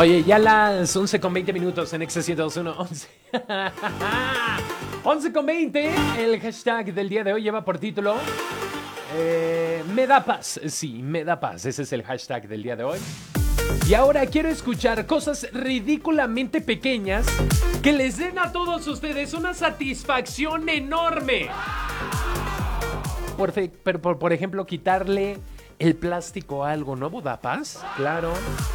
Oye, ya las 11:20 en Exa 102.1. 11:20. El hashtag del día de hoy lleva por título Me da paz. Sí, me da paz. Ese es el hashtag del día de hoy. Y ahora quiero escuchar cosas ridículamente pequeñas que les den a todos ustedes una satisfacción enorme. Por ejemplo, quitarle el plástico a algo nuevo da paz. Claro.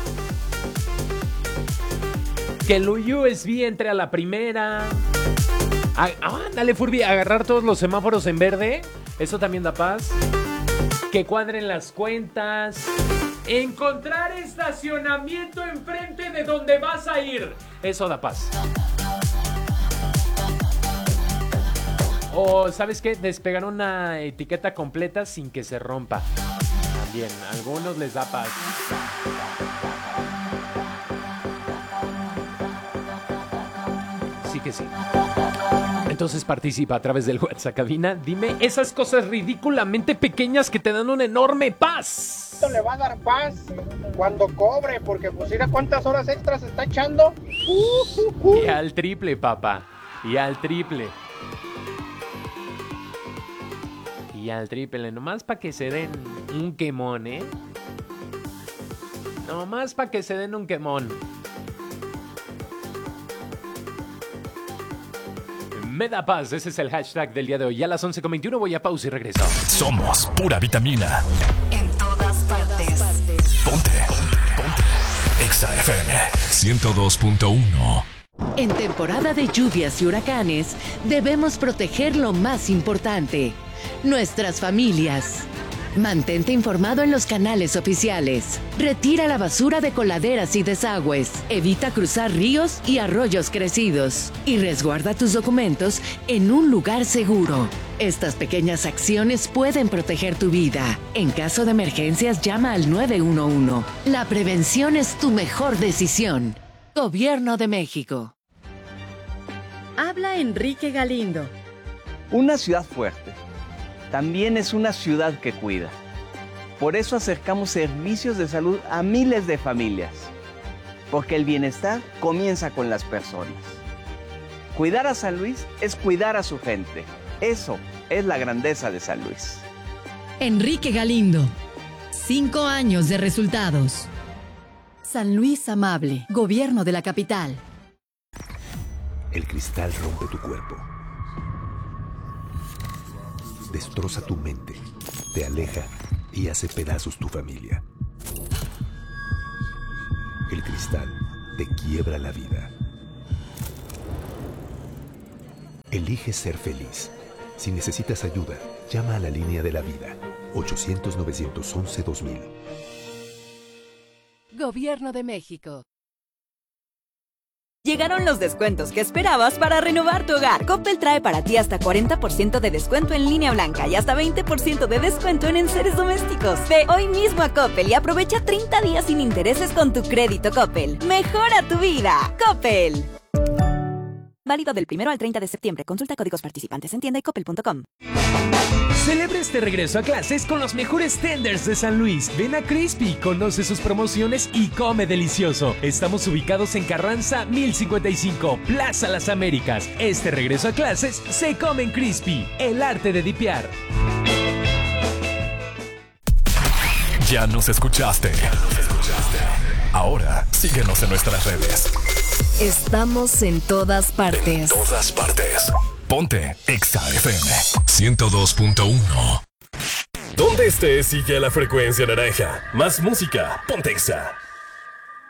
Que el USB entre a la primera. Dale, Furby, agarrar todos los semáforos en verde. Eso también da paz. Que cuadren las cuentas. Encontrar estacionamiento enfrente de donde vas a ir. Eso da paz. O, ¿sabes qué? Despegar una etiqueta completa sin que se rompa. También, a algunos les da paz. Sí que sí. Entonces participa a través del WhatsApp cabina. Dime esas cosas ridículamente pequeñas que te dan una enorme paz. Esto le va a dar paz cuando cobre, porque pues mira cuántas horas extras está echando. Y al triple, papá. Y al triple. Y al triple. Nomás para que se den un quemón, ¿eh? Nomás para que se den un quemón. Me da paz, ese es el hashtag del día de hoy. Ya a las 11:21 voy a pausa y regreso. Somos pura vitamina. En todas partes. Ponte. Exa FM 102.1. En temporada de lluvias y huracanes, debemos proteger lo más importante: nuestras familias. Mantente informado en los canales oficiales. Retira la basura de coladeras y desagües. Evita cruzar ríos y arroyos crecidos. Y resguarda tus documentos en un lugar seguro. Estas pequeñas acciones pueden proteger tu vida. En caso de emergencias, llama al 911. La prevención es tu mejor decisión. Gobierno de México. Habla Enrique Galindo. Una ciudad fuerte también es una ciudad que cuida. Por eso acercamos servicios de salud a miles de familias. Porque el bienestar comienza con las personas. Cuidar a San Luis es cuidar a su gente. Eso es la grandeza de San Luis. Enrique Galindo. 5 años de resultados. San Luis Amable, Gobierno de la Capital. El cristal rompe tu cuerpo. Destroza tu mente, te aleja y hace pedazos tu familia. El cristal te quiebra la vida. Elige ser feliz. Si necesitas ayuda, llama a la línea de la vida, 800-911-2000. Gobierno de México. Llegaron los descuentos que esperabas para renovar tu hogar. Coppel trae para ti hasta 40% de descuento en línea blanca y hasta 20% de descuento en enseres domésticos. Ve hoy mismo a Coppel y aprovecha 30 días sin intereses con tu crédito Coppel. ¡Mejora tu vida! ¡Coppel! Válido del 1 al 30 de septiembre. Consulta códigos participantes en tienda y coppel.com. Celebra este regreso a clases con los mejores tenders de San Luis. Ven a Crispy, conoce sus promociones y come delicioso. Estamos ubicados en Carranza 1055, Plaza Las Américas. Este regreso a clases se come en Crispy, el arte de dipear. Ya nos escuchaste. Ahora síguenos en nuestras redes. Estamos en todas partes. En todas partes. Ponte Exa FM 102.1. Donde estés, sigue la frecuencia naranja. Más música. Ponte Exa.